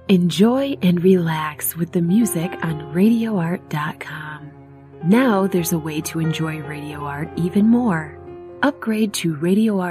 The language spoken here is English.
Enjoy and relax with the music on RadioArt.com. Now there's a way to enjoy Radio Art even more. Upgrade to Radio Art